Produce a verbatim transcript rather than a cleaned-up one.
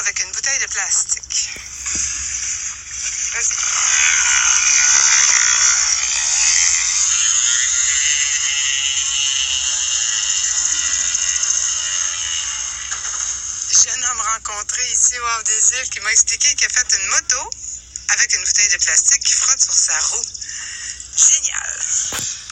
avec une bouteille de plastique. Vas-y. Jeune homme rencontré ici au Havre des Îles qui m'a expliqué qu'il a fait une moto avec une bouteille de plastique qui frotte sur sa roue. Génial!